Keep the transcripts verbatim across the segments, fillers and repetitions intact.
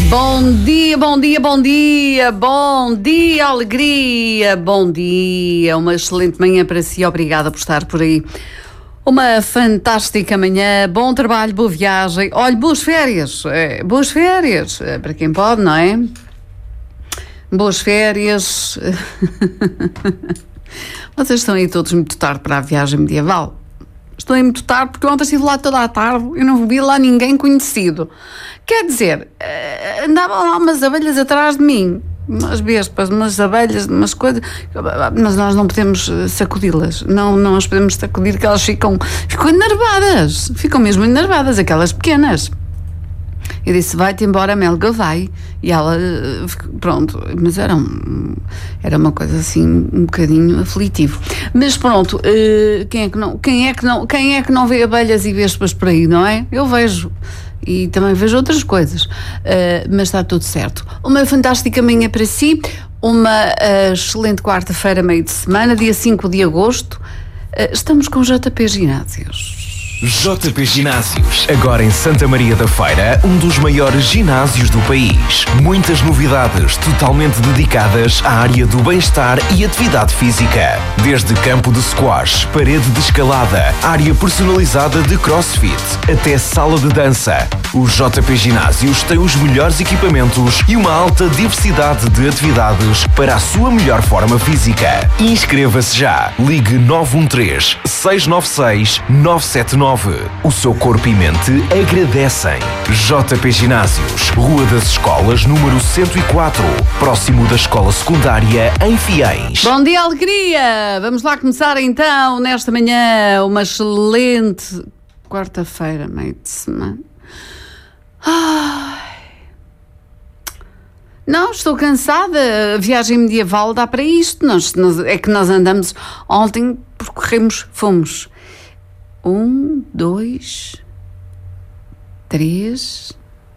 Bom dia, bom dia, bom dia, bom dia, alegria, bom dia, uma excelente manhã para si, obrigada por estar por aí. Uma fantástica manhã, bom trabalho, boa viagem, olha, boas férias, é, boas férias, é, para quem pode, não é? Boas férias. Vocês estão aí todos muito tarde para a viagem medieval. Estou aí muito tarde porque ontem estive lá toda a tarde e não vi lá ninguém conhecido. Quer dizer, andavam lá umas abelhas atrás de mim, umas vespas, umas abelhas, umas coisas, mas nós não podemos sacudi-las, não, não as podemos sacudir, que elas ficam, ficam enervadas, ficam mesmo enervadas, aquelas pequenas. Eu disse, vai-te embora, Melga, vai. E ela, pronto, mas era, um, era uma coisa assim, um bocadinho aflitivo. Mas pronto, quem é que não, quem é que não, quem é que não vê abelhas e vespas por aí, não é? Eu vejo. E também vejo outras coisas. Uh, mas está tudo certo. Uma fantástica manhã para si, uma uh, excelente quarta-feira, meio de semana, dia cinco de agosto. Uh, estamos com J P Ginásios. J P Ginásios, agora em Santa Maria da Feira, um dos maiores ginásios do país. Muitas novidades totalmente dedicadas à área do bem-estar e atividade física. Desde campo de squash, parede de escalada, área personalizada de crossfit, até sala de dança. O J P Ginásios tem os melhores equipamentos e uma alta diversidade de atividades para a sua melhor forma física. Inscreva-se já. Ligue nove um três, seis nove seis, nove sete nove. O seu corpo e mente agradecem. J P Ginásios, Rua das Escolas, número cento e quatro, próximo da Escola Secundária em Fiéis. Bom dia, alegria! Vamos lá começar então, nesta manhã, uma excelente quarta-feira, meio de semana. Ai. Não, estou cansada. A viagem medieval dá para isto. Nós, nós, é que nós andamos ontem, percorremos, fomos um, dois, três.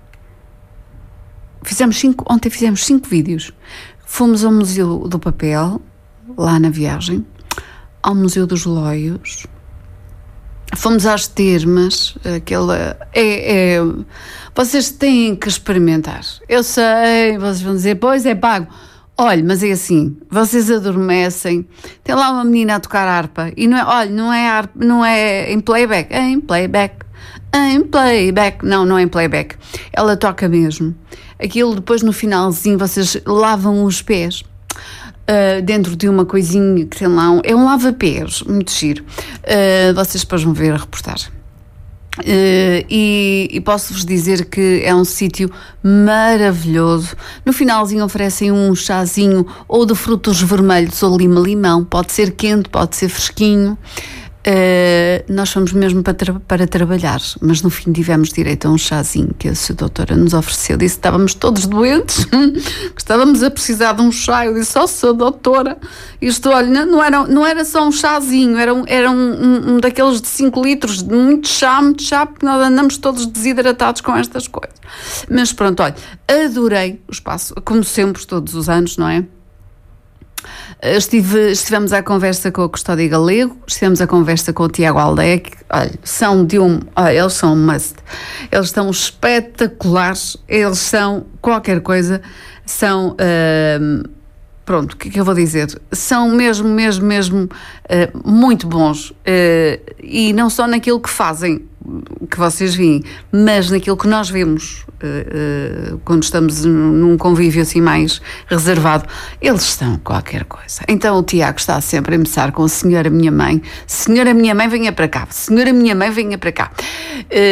Fizemos cinco. Ontem fizemos cinco vídeos. Fomos ao Museu do Papel, lá na viagem, ao Museu dos Loios. Fomos às termas, aquela. É, é, vocês têm que experimentar. Eu sei, vocês vão dizer, pois é pago. Olha, mas é assim, vocês adormecem, tem lá uma menina a tocar harpa, e não é, olha, não é harpa, não é em playback, é em playback, em playback, não, não é em playback, ela toca mesmo. Aquilo depois no finalzinho vocês lavam os pés. Uh, dentro de uma coisinha que tem lá, um, é um lava-pés, muito giro. Uh, vocês depois vão ver a reportagem. Uh, e, e posso-vos dizer que é um sítio maravilhoso. No finalzinho oferecem um chazinho ou de frutos vermelhos ou lima-limão, pode ser quente, pode ser fresquinho. Uh, nós fomos mesmo para, tra- para trabalhar, mas no fim tivemos direito a um chazinho que a sua doutora nos ofereceu. Disse que estávamos todos doentes, que estávamos a precisar de um chá. Eu disse, ó, oh, sua doutora, isto, olha, não era, não era só um chazinho, era, um, era um, um, um daqueles de cinco litros, de muito chá, muito chá, porque nós andamos todos desidratados com estas coisas. Mas pronto, olha, adorei o espaço, como sempre, todos os anos, não é? Estive, estivemos à conversa com a Custódia Galego, estivemos à conversa com o Tiago Aldeia, que, olha, são de um, olha, eles são um must, eles estão espetaculares, eles são qualquer coisa, são, uh, pronto, o que é que eu vou dizer, são mesmo, mesmo, mesmo uh, muito bons, uh, e não só naquilo que fazem, que vocês veem, mas naquilo que nós vemos uh, uh, quando estamos num convívio assim mais reservado, eles são qualquer coisa. Então o Tiago está sempre a começar com a senhora minha mãe, senhora minha mãe venha para cá, senhora minha mãe venha para cá. Uh,